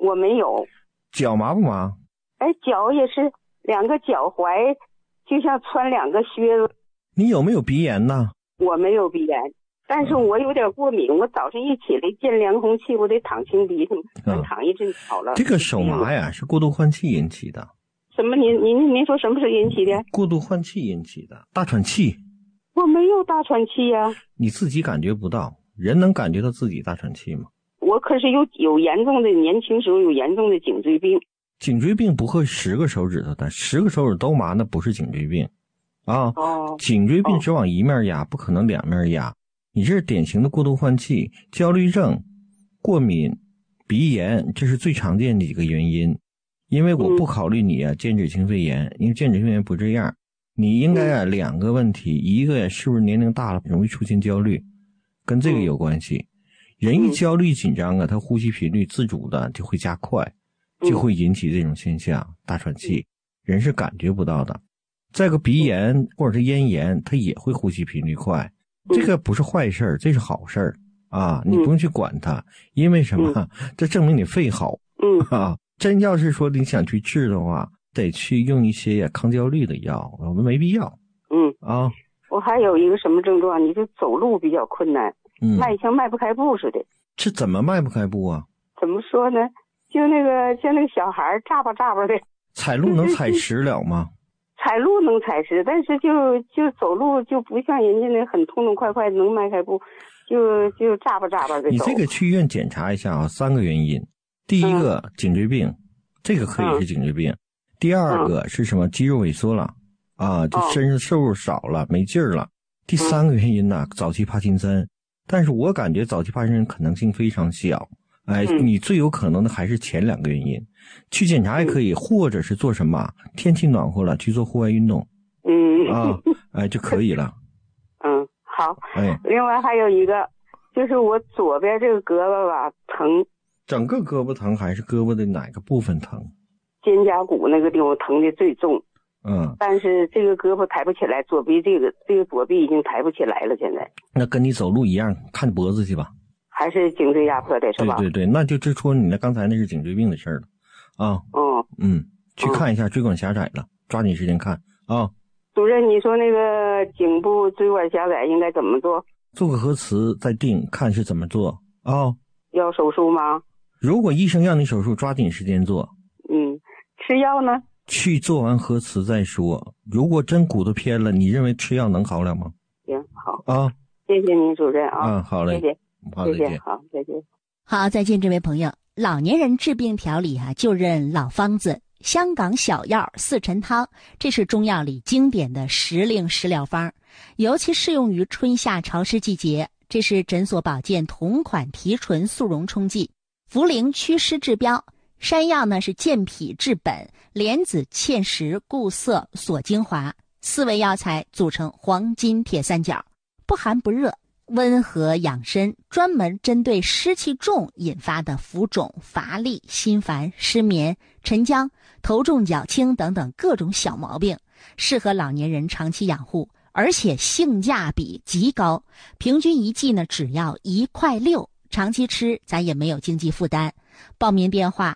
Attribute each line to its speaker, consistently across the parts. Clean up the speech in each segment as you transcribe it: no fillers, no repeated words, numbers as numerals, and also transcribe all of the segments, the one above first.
Speaker 1: 我没有。
Speaker 2: 脚麻不麻？
Speaker 1: 哎，脚也是两个脚踝就像穿两个靴子。
Speaker 2: 你有没有鼻炎呢？
Speaker 1: 我没有鼻炎，但是我有点过敏。我早上一起来见凉空气，我得淌清鼻涕，淌一阵好了。
Speaker 2: 这个手麻呀，是过度换气引起的。
Speaker 1: 什么？您说什么是引起的？
Speaker 2: 过度换气引起的，大喘气。
Speaker 1: 我没有大喘气呀。
Speaker 2: 你自己感觉不到，人能感觉到自己大喘气吗？
Speaker 1: 我可是有严重的，年轻时候有严重的颈椎病。
Speaker 2: 颈椎病不会10个手指头的，10个手指都麻，那不是颈椎病啊。颈椎病只往一面压，不可能两面压。你这是典型的过度换气、焦虑症、过敏、鼻炎，这是最常见的几个原因。因为我不考虑你间质性肺炎，因为间质性肺炎不这样。你应该2个问题，一个是不是年龄大了容易出现焦虑，跟这个有关系。人一焦虑紧张他呼吸频率自主的就会加快，就会引起这种现象，大喘气，人是感觉不到的。再个鼻炎或者是咽炎，它也会呼吸频率快，这个不是坏事，这是好事啊！你不用去管它，因为什么？这证明你肺好。真要是说你想去治的话，得去用一些抗焦虑的药，我们没必要。
Speaker 1: 我还有一个什么症状？你就走路比较困难，像迈不开步似的。
Speaker 2: 这怎么迈不开步啊？
Speaker 1: 怎么说呢？就像那个小孩眨巴眨巴的。
Speaker 2: 踩路能踩实了吗？
Speaker 1: 踩路能踩实，但是就走路就不像人家那很痛痛快快能迈开步，就眨巴眨巴的走。
Speaker 2: 你这个去医院检查一下啊，3个原因。第一个颈椎病，这个可以是颈椎病。第二个是什么？肌肉萎缩了就身上瘦肉少了，没劲儿了。第3个原因呢，早期帕金森。但是我感觉早期帕金森可能性非常小。你最有可能的还是前2个原因。去检查也可以，或者是做什么？天气暖和了去做户外运动。就可以了。
Speaker 1: 好。另外还有一个，就是我左边这个胳膊吧疼。
Speaker 2: 整个胳膊疼还是胳膊的哪个部分疼？
Speaker 1: 肩胛骨那个地方疼的最重。但是这个胳膊抬不起来，左臂这个左臂已经抬不起来了，现在。
Speaker 2: 那跟你走路一样，看脖子去吧。
Speaker 1: 还是颈椎压迫的是吧？
Speaker 2: 对，那就指出你刚才那是颈椎病的事儿了去看一下，椎管狭窄了，抓紧时间看
Speaker 1: 主任，你说那个颈部椎管狭窄应该怎么做？
Speaker 2: 做个核磁再定，看是怎么做
Speaker 1: 要手术吗？
Speaker 2: 如果医生让你手术，抓紧时间做。
Speaker 1: 吃药呢？
Speaker 2: 去做完核磁再说。如果真骨头偏了，你认为吃药能好了吗？
Speaker 1: 行，好谢谢您主任
Speaker 2: 好嘞，
Speaker 1: 谢谢，
Speaker 2: 好，再见。
Speaker 1: 好，再见。
Speaker 3: 好，再见，这位朋友。老年人治病调理就认老方子，香港小药4陈汤，这是中药里经典的时令食疗方，尤其适用于春夏潮湿季节。这是诊所保健同款提纯速溶冲剂，茯苓祛湿治标，山药呢是健脾治本，莲子芡实固涩锁精华，4味药材组成黄金铁三角，不寒不热，温和养身，专门针对湿气重引发的浮肿、乏力、心烦、失眠、沉僵、头重脚轻等等各种小毛病，适合老年人长期养护，而且性价比极高，平均一剂呢只要1.6块，长期吃咱也没有经济负担。报名电话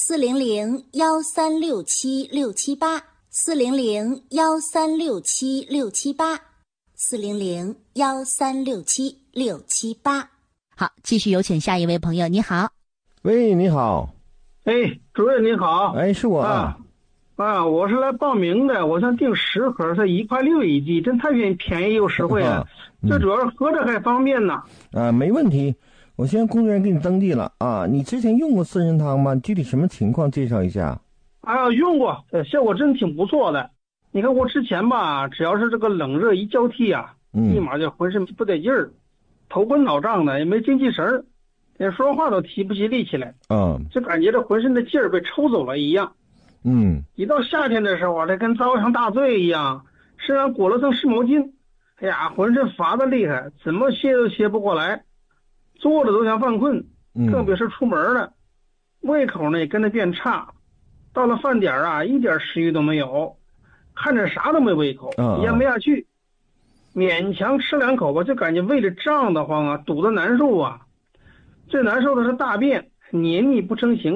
Speaker 3: 400-1367-678，400-1367-678，400-1367-678。好，继续有请下一位朋友。你好。
Speaker 2: 喂，你好。
Speaker 4: 主任你好。
Speaker 2: 是我
Speaker 4: 我是来报名的，我想订10盒，才1.6块一剂，真太便宜又实惠了。这主要是合着还方便呢。
Speaker 2: 没问题，我现在工作人员给你登记了你之前用过4陈汤吗？具体什么情况介绍一下。
Speaker 4: 用过，效果真挺不错的。你看我之前吧，只要是这个冷热一交替立马就浑身不得劲儿，头昏脑胀的，也没精气神儿，连说话都提不起力气来。就感觉这浑身的劲儿被抽走了一样。一到夏天的时候这跟遭上大罪一样，身上裹了层湿毛巾，浑身乏得厉害，怎么歇都歇不过来，坐着都想犯困，特别是出门了，胃口呢也跟着变差，到了饭点一点食欲都没有，看着啥都没胃口，咽不下去，勉强吃2口吧，就感觉胃里胀得慌堵得难受最难受的是大便黏腻不成形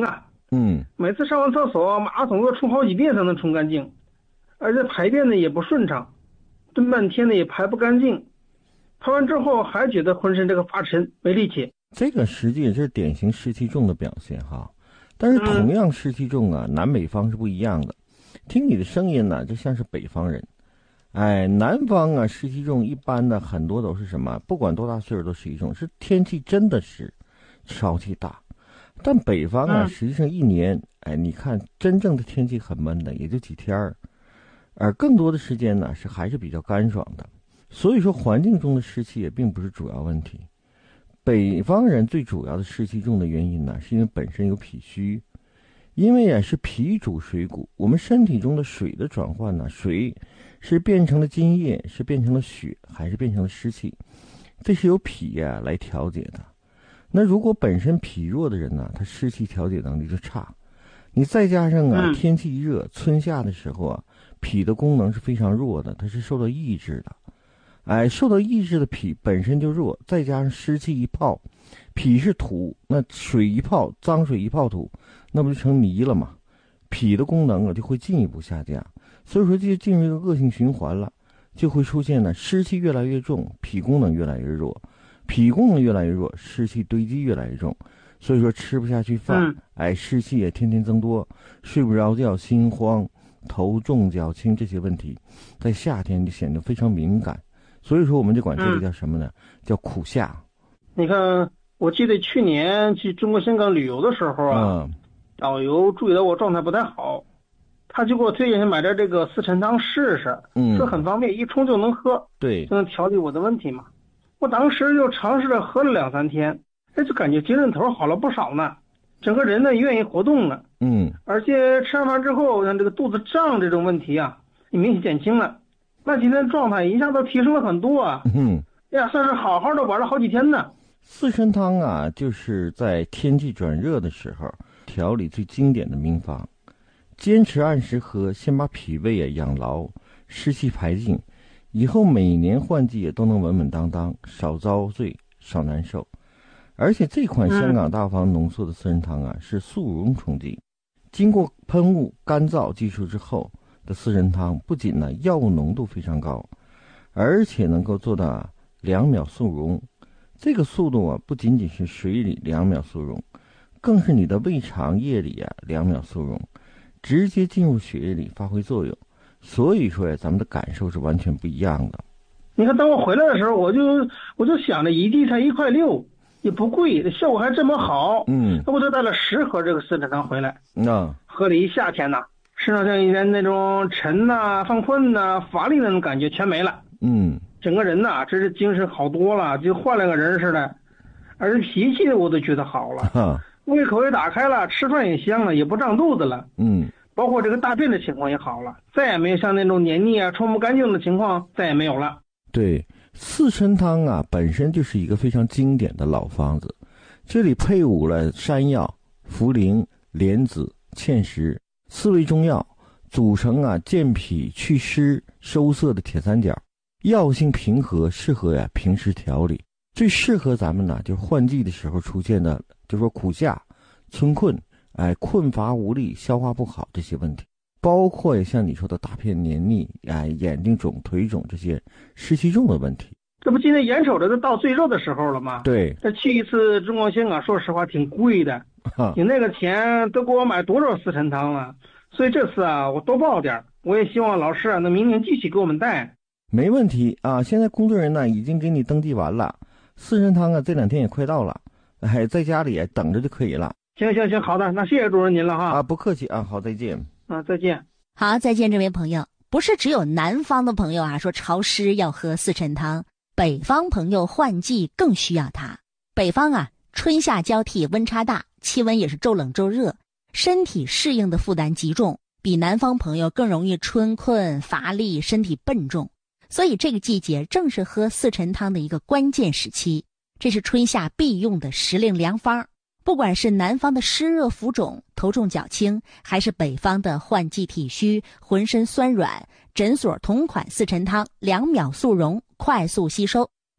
Speaker 4: 每次上完厕所，马桶要冲好几遍才能冲干净，而且排便呢也不顺畅，蹲半天呢也排不干净，排完之后还觉得浑身这个发沉，没力气。
Speaker 2: 这个实际也是典型湿气重的表现哈。但是同样湿气重啊，南北方是不一样的。听你的声音呢，就像是北方人。南方啊，湿气重一般的很多都是什么？不管多大岁数都湿气重，是天气真的是潮气大。但北方啊，实际上一年，你看真正的天气很闷的，也就几天儿，而更多的时间呢还是比较干爽的。所以说，环境中的湿气也并不是主要问题。北方人最主要的湿气重的原因呢，是因为本身有脾虚。因为是脾主水谷，我们身体中的水的转换呢，水是变成了津液，是变成了血，还是变成了湿气，这是由脾来调节的。那如果本身脾弱的人呢，他湿气调节能力就差。你再加上天气一热，春夏的时候脾的功能是非常弱的，它是受到抑制的。受到抑制的脾本身就弱，再加上湿气一泡，脾是土，那水一泡，脏水一泡土，那不就成泥了吗？脾的功能就会进一步下降，所以说就进入一个恶性循环了，就会出现湿气越来越重，脾功能越来越弱，脾功能越来越弱，湿气堆积越来越重，所以说吃不下去饭，湿气也天天增多，睡不着觉，心慌，头重脚轻，这些问题在夏天就显得非常敏感。所以说我们就管这个叫什么呢？叫苦夏。
Speaker 4: 你看，我记得去年去中国香港旅游的时候导游注意到我状态不太好，他就给我推荐买点这个四陈汤试试，说很方便，一冲就能喝，
Speaker 2: 对，
Speaker 4: 就能调理我的问题嘛。我当时就尝试着喝了2-3天，就感觉精神头好了不少呢，整个人呢愿意活动了，而且吃完饭之后，像这个肚子胀这种问题也明显减轻了。那今天状态一下子提升了很多算是好好的玩了好几天呢。
Speaker 2: 四陈汤就是在天气转热的时候调理最经典的名方，坚持按时喝，先把脾胃养牢，湿气排尽，以后每年换季都能稳稳当当，少遭罪，少难受。而且这款香港大方浓缩的四陈汤是速溶冲剂，经过喷雾干燥技术之后的四陈汤，不仅药物浓度非常高，而且能够做到2秒速溶。这个速度不仅仅是水里2秒速溶，更是你的胃肠液里2秒速溶，直接进入血液里发挥作用。所以说咱们的感受是完全不一样的。
Speaker 4: 你看，当我回来的时候，我就想着一剂才1.6块，也不贵，效果还这么好。那我就带了10盒这个四陈汤回来，喝了一夏天身上像以前那种沉犯困乏力那种感觉全没了。整个人真是精神好多了，就换了个人似的，而且脾气我都觉得好了，胃口也打开了，吃饭也香了，也不胀肚子了。包括这个大便的情况也好了，再也没有像那种黏腻冲不干净的情况再也没有了。
Speaker 2: 对，四陈汤本身就是一个非常经典的老方子，这里配伍了山药、茯苓、莲子、芡实4味中药，组成健脾祛湿收涩的铁三角，药性平和，适合平时调理，最适合咱们就是换季的时候出现的，就是说苦夏、春困，困乏无力、消化不好这些问题，包括也像你说的大便黏腻，眼睛肿、腿肿这些湿气重的问题。
Speaker 4: 这不今年眼瞅着都到最热的时候了吗？
Speaker 2: 对，
Speaker 4: 这去一次中国香港，说实话挺贵的，你那个钱都给我买多少四陈汤了？所以这次我多报点，我也希望老师能明年继续给我们带。
Speaker 2: 没问题现在工作人员已经给你登记完了，四陈汤这2天也快到了，在家里等着就可以了。
Speaker 4: 行，好的，那谢谢主任您了哈。
Speaker 2: 不客气好，再见。
Speaker 4: 再见。
Speaker 3: 好，再见，这位朋友。不是只有南方的朋友说潮湿要喝四陈汤，北方朋友换季更需要它。北方春夏交替，温差大，气温也是骤冷骤热，身体适应的负担极重，比南方朋友更容易春困乏力，身体笨重。所以这个季节正是喝四陈汤的一个关键时期，这是春夏必用的时令良方。不管是南方的湿热浮肿、头重脚轻，还是北方的换季体虚、浑身酸软，诊所同款四陈汤2秒速溶，快速吸收。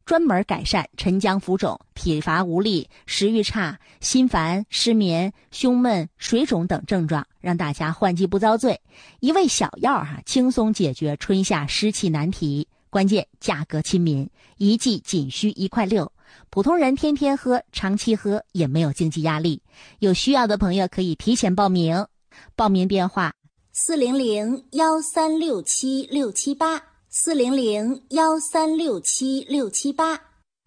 Speaker 3: 专门改善沉僵浮肿、体乏无力、食欲差、心烦、失眠、胸闷、水肿等症状，让大家换季不遭罪。一味小药轻松解决春夏湿气难题，关键价格亲民，一剂仅需1.6块，普通人天天喝、长期喝也没有经济压力。有需要的朋友可以提前报名，报名电话400-1367-678。400-1367-678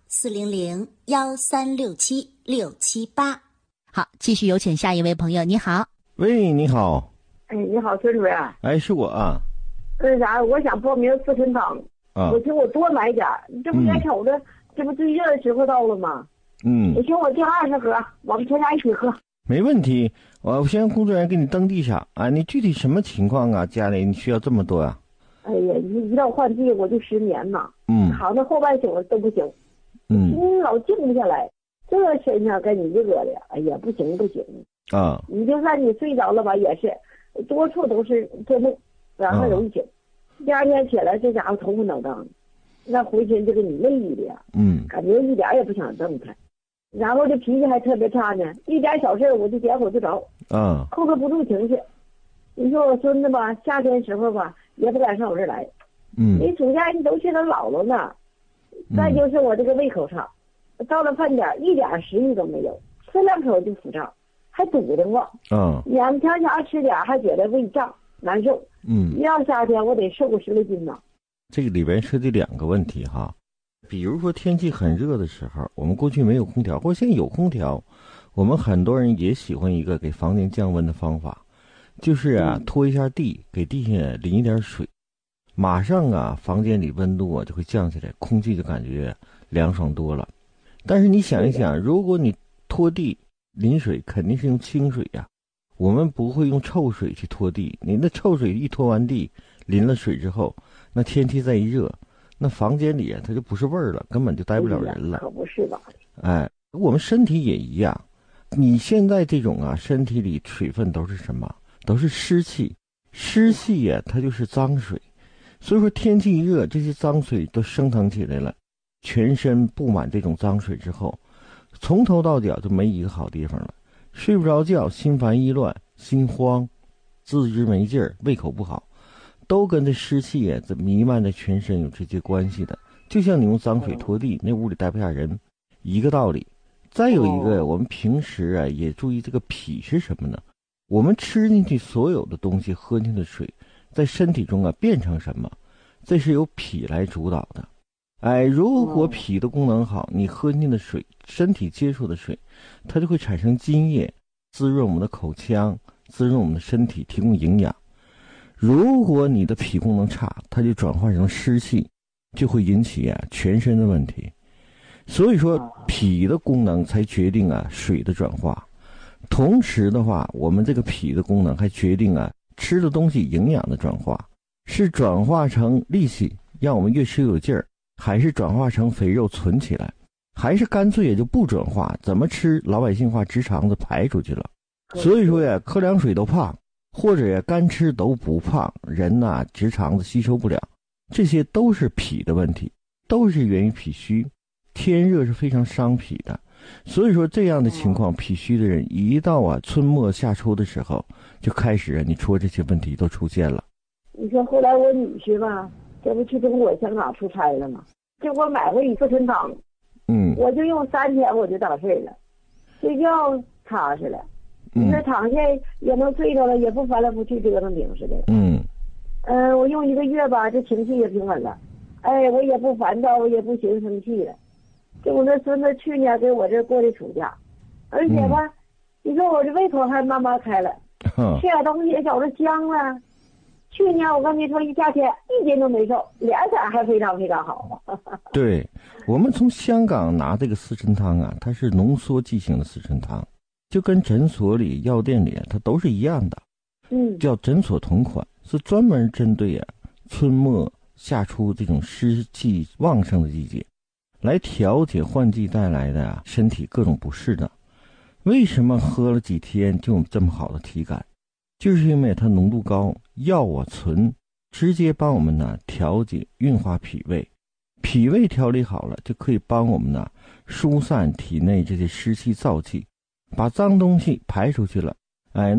Speaker 3: 400-1367-678。好，继续有请下一位朋友。你好。
Speaker 2: 喂，你好。
Speaker 5: 哎，你好，孙主任。
Speaker 2: 哎，是我啊。
Speaker 5: 那啥，我想报名四神汤。我寻我多买点，这不眼瞅着，这不最热的时候到了吗？我寻我订20盒，我们全家一起喝。
Speaker 2: 没问题，我先让工作人员给你登记上啊。你具体什么情况啊？家里你需要这么多啊？
Speaker 5: 哎呀，一到换季我就失眠嘛，好那后半宿都不行，老静不下来，这身上跟你热的，哎呀不行啊！你就算你睡着了吧，也是多处都是做梦，然后容易醒，第二天起来这家伙头昏脑胀，那浑身就给你累的呀，感觉一点也不想动弹，然后这脾气还特别差呢，一点小事我就点火就着，控制不住情绪。你说我孙子吧，夏天时候吧也不敢上我这儿来，你暑假你都去他姥姥呢，再就是我这个胃口差，到了饭点一点食欲都没有，吃2口就腹胀，还堵得慌，勉强吃点还觉得胃胀难受，一到夏天我得瘦个10来斤呢。
Speaker 2: 这个里边涉及2个问题哈，比如说天气很热的时候，我们过去没有空调，或者现在有空调，我们很多人也喜欢一个给房间降温的方法。就是拖一下地，给地下淋一点水，马上房间里温度就会降下来，空气就感觉凉爽多了。但是你想一想，如果你拖地淋水，肯定是用清水呀，我们不会用臭水去拖地。你那臭水一拖完地，淋了水之后，那天气再一热，那房间里它就不是味儿了，根本就待不了人了。
Speaker 5: 可不是吧？
Speaker 2: 哎，我们身体也一样。你现在这种身体里水分都是什么？都是湿气，湿气呀，它就是脏水，所以说天气一热，这些脏水都升腾起来了，全身布满这种脏水之后，从头到脚就没一个好地方了，睡不着觉，心烦意乱，心慌，自知没劲儿，胃口不好，都跟这湿气呀，这弥漫在全身有直接关系的。就像你用脏水拖地，那屋里待不下人，一个道理。再有一个，我们平时也注意这个脾是什么呢？我们吃进去所有的东西，喝进去的水，在身体中变成什么？这是由脾来主导的。哎，如果脾的功能好，你喝进的水，身体接触的水，它就会产生津液，滋润我们的口腔，滋润我们的身体，提供营养。如果你的脾功能差，它就转化成湿气，就会引起全身的问题。所以说，脾的功能才决定水的转化。同时的话，我们这个脾的功能还决定吃的东西营养的转化，是转化成力气让我们越吃越有劲儿，还是转化成肥肉存起来，还是干脆也就不转化，怎么吃老百姓话直肠子排出去了。所以说喝凉水都胖，或者干吃都不胖，人直肠子吸收不了，这些都是脾的问题，都是源于脾虚。天热是非常伤脾的，所以说这样的情况，脾虚的人一到春末夏初的时候，就开始你说这些问题都出现了。
Speaker 5: 你说后来我女婿吧，这不去中国香港出差了吗？结果买回一次春汤，我就用3天我就打睡了，睡觉踏实了，你说躺下也能睡着了，也不翻来覆去折腾饼似的。我用1个月吧，这情绪也平稳了，哎，我也不烦躁，我也不寻生气了。就我那孙子去年给我这过的暑假，而且吧，你说我这胃口还慢慢开了，吃点东西也觉着香了。去年我跟你说，一夏天1斤都没瘦，脸色还非常非常好。
Speaker 2: 对，我们从香港拿这个四神汤它是浓缩剂型的四神汤，就跟诊所里、药店里它都是一样的，叫诊所同款，是专门针对春末夏初这种湿气旺盛的季节，来调节换季带来的身体各种不适的。为什么喝了几天就有这么好的体感？就是因为它浓度高，药存，直接帮我们调节运化脾胃， 脾胃调理好了，就可以帮我们呢疏散体内这些湿气燥气，把脏东西排出去了。哎，